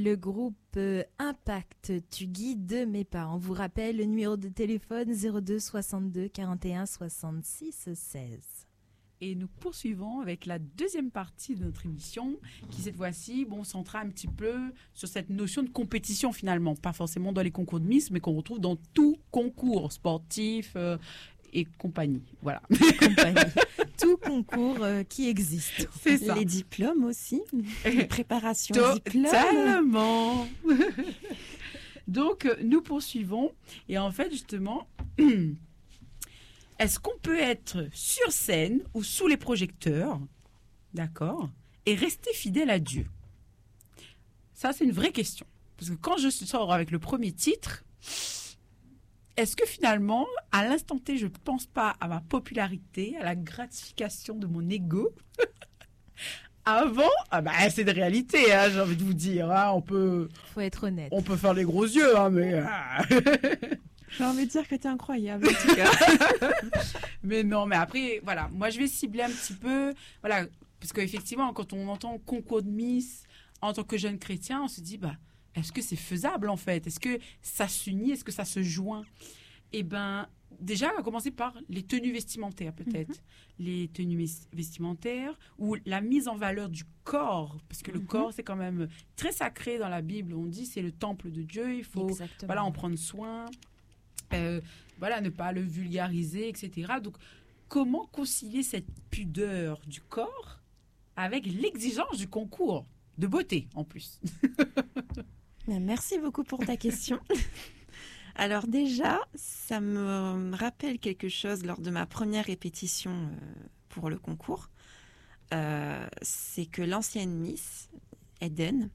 le groupe Impact, tu guides mes pas. On vous rappelle le numéro de téléphone 02 62 41 66 16. Et nous poursuivons avec la deuxième partie de notre émission qui, cette fois-ci, centrera un petit peu sur cette notion de compétition finalement. Pas forcément dans les concours de Miss, mais qu'on retrouve dans tout concours sportif et compagnie. Voilà. Tout concours qui existe. C'est ça. Les diplômes aussi. Les préparations diplômes. Totalement. Donc, nous poursuivons. Et en fait, justement... Est-ce qu'on peut être sur scène ou sous les projecteurs, d'accord, et rester fidèle à Dieu? Ça, c'est une vraie question. Parce que quand je sors avec le premier titre, est-ce que finalement, à l'instant T, je ne pense pas à ma popularité, à la gratification de mon ego? Avant, c'est de réalité, hein, j'ai envie de vous dire. Hein, on peut... Faut être honnête. On peut faire les gros yeux, hein, mais... J'ai envie de dire que t'es incroyable, en tout cas. Mais non, mais après, voilà. Moi, je vais cibler un petit peu, voilà, parce qu'effectivement, quand on entend concours de Miss en tant que jeune chrétien, on se dit, est-ce que c'est faisable, en fait? Est-ce que ça s'unit? Est-ce que ça se joint? Eh bien, déjà, on va commencer par les tenues vestimentaires, peut-être. Les tenues vestimentaires ou la mise en valeur du corps, parce que le corps, c'est quand même très sacré dans la Bible. On dit c'est le temple de Dieu, il faut en prendre soin. Ne pas le vulgariser, etc. Donc, comment concilier cette pudeur du corps avec l'exigence du concours de beauté, en plus? Merci beaucoup pour ta question. Alors déjà, ça me rappelle quelque chose lors de ma première répétition pour le concours. C'est que l'ancienne Miss, Eden,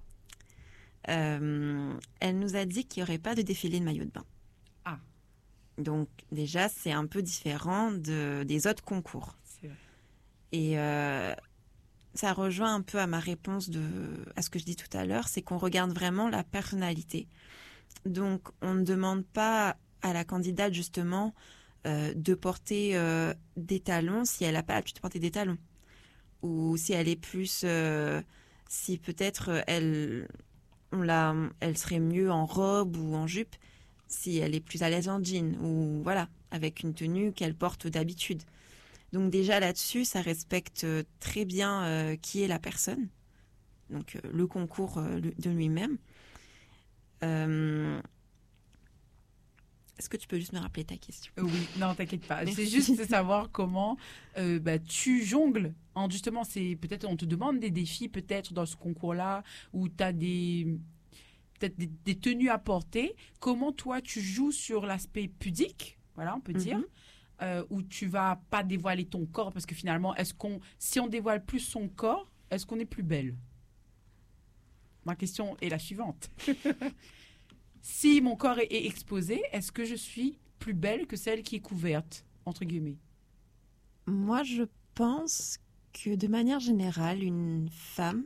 elle nous a dit qu'il n'y aurait pas de défilé de maillot de bain. Donc déjà, c'est un peu différent des autres concours. C'est vrai. Et ça rejoint un peu à ma réponse à ce que je dis tout à l'heure, c'est qu'on regarde vraiment la personnalité. Donc on ne demande pas à la candidate justement de porter des talons si elle n'a pas l'habitude de porter des talons. Ou si elle est plus... si peut-être elle serait mieux en robe ou en jupe, si elle est plus à l'aise en jean ou voilà, avec une tenue qu'elle porte d'habitude. Donc déjà là-dessus, ça respecte très bien qui est la personne, donc le concours de lui-même. Est-ce que tu peux juste me rappeler ta question? Oui, non, t'inquiète pas. Merci. C'est juste de savoir comment tu jongles. Justement, c'est peut-être on te demande des défis peut-être dans ce concours-là où tu as peut-être des tenues à porter. Comment toi, tu joues sur l'aspect pudique, voilà, on peut dire, où tu vas pas dévoiler ton corps parce que finalement, si on dévoile plus son corps, est-ce qu'on est plus belle? Ma question est la suivante. Si mon corps est exposé, est-ce que je suis plus belle que celle qui est couverte, entre guillemets? Moi, je pense que de manière générale, une femme...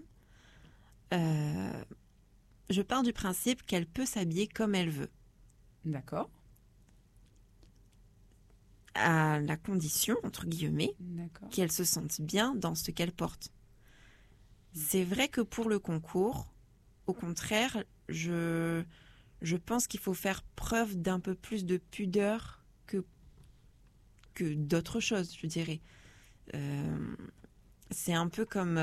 je pars du principe qu'elle peut s'habiller comme elle veut. D'accord. À la condition, entre guillemets, D'accord. qu'elle se sente bien dans ce qu'elle porte. C'est vrai que pour le concours, au contraire, je pense qu'il faut faire preuve d'un peu plus de pudeur que d'autres choses, je dirais. C'est un peu comme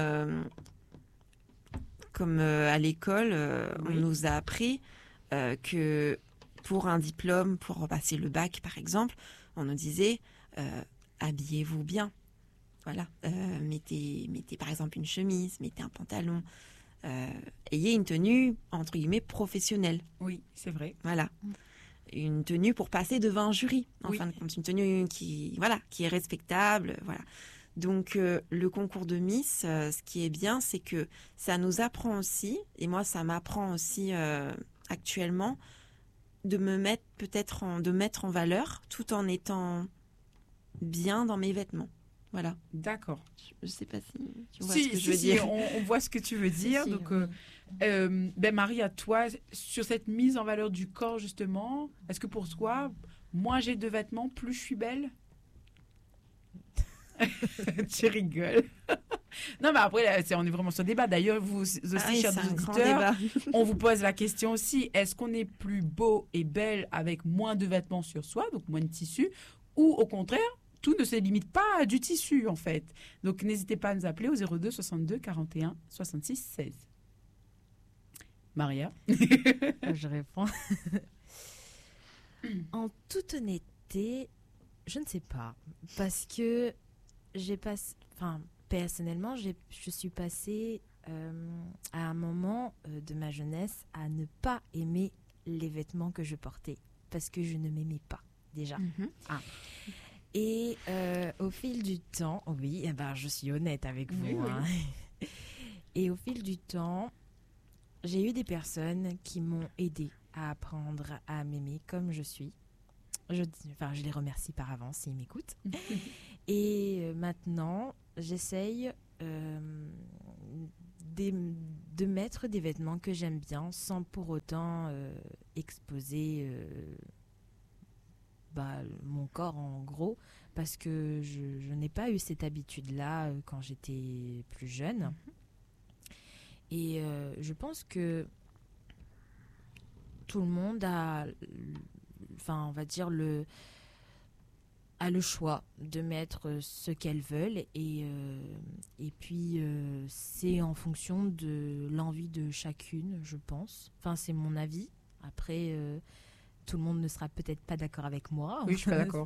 à l'école, on nous a appris que pour un diplôme, pour passer le bac par exemple, on nous disait habillez-vous bien. Voilà, mettez par exemple une chemise, mettez un pantalon, ayez une tenue entre guillemets professionnelle. Oui, c'est vrai. Voilà, une tenue pour passer devant un jury. En Oui. fin de compte, une tenue qui est respectable. Voilà. Donc le concours de Miss, ce qui est bien, c'est que ça nous apprend aussi, et moi ça m'apprend aussi actuellement, de mettre en valeur tout en étant bien dans mes vêtements. Voilà. D'accord. Je sais pas si tu vois ce que je veux dire. On voit ce que tu veux dire. Si, Donc, oui. Marie, à toi, sur cette mise en valeur du corps, justement, est-ce que pour toi, moins j'ai de vêtements, plus je suis belle? Tu rigoles. Non, mais après, là, on est vraiment sur le débat. D'ailleurs, vous aussi, Oui, chers c'est un grand auditeurs, débat. on vous pose la question aussi. Est-ce qu'on est plus beau et belle avec moins de vêtements sur soi, donc moins de tissu, ou au contraire, tout ne se limite pas à du tissu, en fait. Donc, n'hésitez pas à nous appeler au 02 62 41 66 16. Maria. Je réponds. En toute honnêteté, je ne sais pas. Parce que personnellement, je suis passée à un moment de ma jeunesse à ne pas aimer les vêtements que je portais. Parce que je ne m'aimais pas, déjà. Ah. Et au fil du temps, oui, je suis honnête avec vous. Oui, oui. Hein. Et au fil du temps, j'ai eu des personnes qui m'ont aidée à apprendre à m'aimer comme je suis. Je les remercie par avance s'ils m'écoutent. Et maintenant, j'essaye de mettre des vêtements que j'aime bien sans pour autant exposer mon corps en gros, parce que je n'ai pas eu cette habitude-là quand j'étais plus jeune. Et je pense que tout le monde a, on va dire, a le choix de mettre ce qu'elles veulent. Et puis, c'est en fonction de l'envie de chacune, je pense. Enfin, c'est mon avis. Après, tout le monde ne sera peut-être pas d'accord avec moi. Oui, je suis pas d'accord.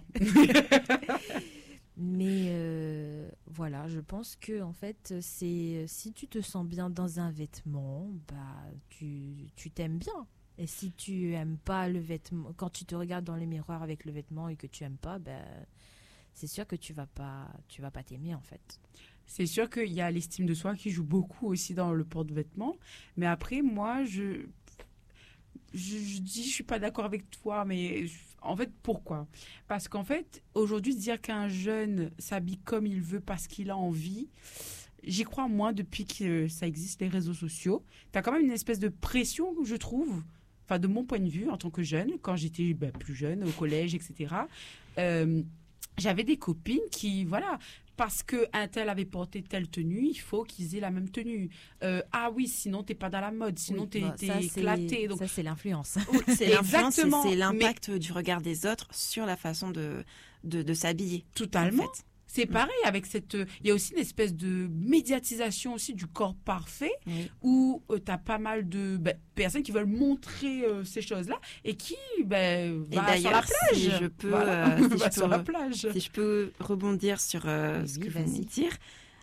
Mais voilà, je pense que en fait, si tu te sens bien dans un vêtement, tu t'aimes bien. Et si tu aimes pas le vêtement, quand tu te regardes dans le miroir avec le vêtement et que tu aimes pas, c'est sûr que tu vas pas t'aimer en fait. C'est sûr qu'il y a l'estime de soi qui joue beaucoup aussi dans le porte-vêtements. Mais après, moi, je dis, je suis pas d'accord avec toi, mais en fait, pourquoi? Parce qu'en fait, aujourd'hui, dire qu'un jeune s'habille comme il veut parce qu'il a envie, j'y crois moins depuis que ça existe, les réseaux sociaux. Tu as quand même une espèce de pression, je trouve, enfin, de mon point de vue, en tant que jeune, quand j'étais plus jeune, au collège, etc. J'avais des copines qui, voilà, parce qu'un tel avait porté telle tenue, il faut qu'ils aient la même tenue. Ah oui, sinon t'es pas dans la mode, sinon t'es éclaté. Donc ça, c'est l'influence. C'est l'influence et Exactement. c'est l'impact du regard des autres sur la façon de s'habiller. Totalement. En fait. C'est pareil avec cette... Il y a aussi une espèce de médiatisation aussi du corps parfait Oui. où tu as pas mal de personnes qui veulent montrer ces choses-là et qui va sur la plage. Si je peux, Voilà. si Va je sur peux la plage. si je peux rebondir sur ce que vous venez de dire,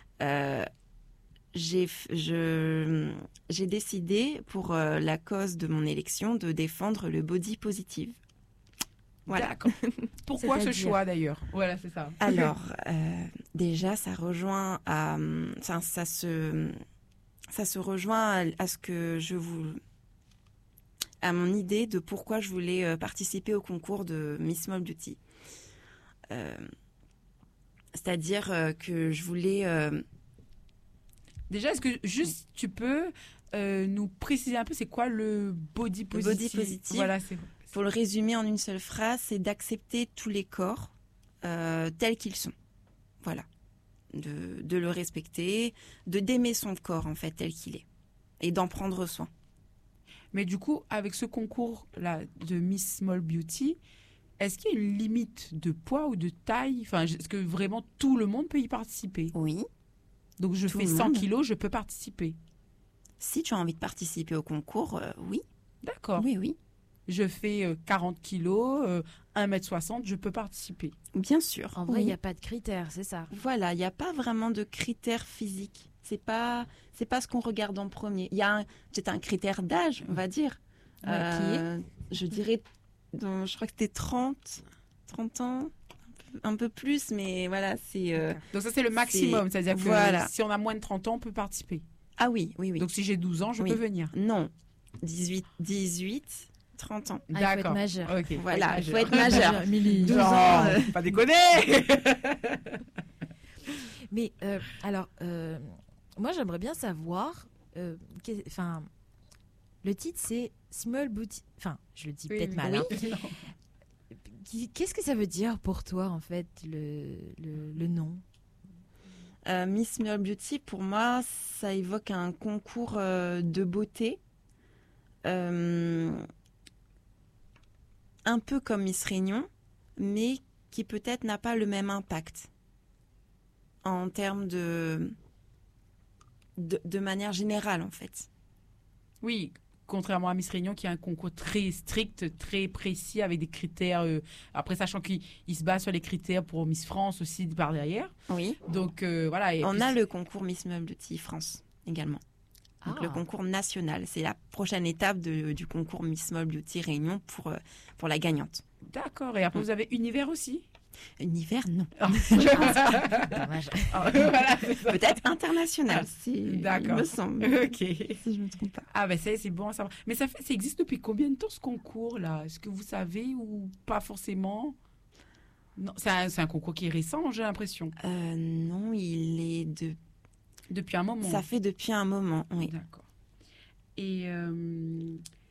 j'ai décidé pour la cause de mon élection de défendre le body positive. Voilà. D'accord. Pourquoi ce C'est-à-dire choix d'ailleurs? Voilà, c'est ça. Alors, déjà, ça rejoint ça se rejoint à ce que à mon idée de pourquoi je voulais participer au concours de Miss Small Beauty. C'est-à-dire que je voulais... Déjà, est-ce que juste tu peux nous préciser un peu c'est quoi le body positive? body positive. Voilà, c'est... Pour le résumer en une seule phrase, c'est d'accepter tous les corps tels qu'ils sont. Voilà. De le respecter, d'aimer son corps en fait tel qu'il est et d'en prendre soin. Mais du coup, avec ce concours-là de Miss Small Beauty, est-ce qu'il y a une limite de poids ou de taille? Enfin, est-ce que vraiment tout le monde peut y participer? Oui. Donc, je Tout fais le 100 monde. kilos, je peux participer. Si tu as envie de participer au concours, oui. D'accord. Oui, oui. Je fais 40 kilos, 1m60, je peux participer. Bien sûr. En vrai, il oui. n'y a pas de critères, c'est ça. Voilà, il n'y a pas vraiment de critères physiques. C'est pas ce qu'on regarde en premier. Il y a peut-être un critère d'âge, on va dire. Ouais, Je dirais, je crois que c'était 30 ans, un peu plus, mais voilà, c'est... Donc, ça, c'est le maximum. C'est-à-dire que voilà. si on a moins de 30 ans, on peut participer. Ah oui, oui, oui. Donc, si j'ai 12 ans, je Oui. peux venir. Non, 18, 30 ans. Ah, il faut être D'accord. majeur. Ok. Voilà, il faut être majeur. Milly. 12 Non, ans, pas déconner. Mais alors, moi, j'aimerais bien savoir, le titre, c'est Small Beauty. Enfin, je le dis peut-être mal. Hein. Non. Qu'est-ce que ça veut dire pour toi, en fait, le nom? Miss Small Beauty, pour moi, ça évoque un concours de beauté, un peu comme Miss Réunion, mais qui peut-être n'a pas le même impact en termes de manière générale, en fait. Oui, contrairement à Miss Réunion, qui a un concours très strict, très précis, avec des critères. Après, sachant qu'il se base sur les critères pour Miss France aussi par derrière. Oui. Donc, voilà. Et On puis, a le concours Miss Small Beauty France également. Donc Ah. le concours national, c'est la prochaine étape du concours Miss Small Beauty Réunion pour la gagnante. D'accord. Et après, vous avez Univers aussi. Univers, non. Dommage. Voilà, c'est ça. Peut-être international, il D'accord. me semble, Ok. si je ne me trompe pas. Ah ben ça c'est bon à savoir. Mais ça existe depuis combien de temps ce concours-là? Est-ce que vous savez ou pas forcément? Non, c'est un concours qui est récent, j'ai l'impression. Non, Depuis un moment. ça fait depuis un moment, oui. D'accord. Et